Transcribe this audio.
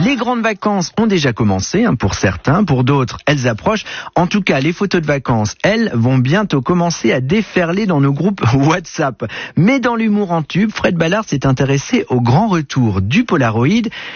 Les grandes vacances ont déjà commencé, pour certains, pour d'autres, elles approchent. En tout cas, les photos de vacances, elles, vont bientôt commencer à déferler dans nos groupes WhatsApp. Mais dans l'humour en tube, Fred Ballard s'est intéressé au grand retour du Polaroid.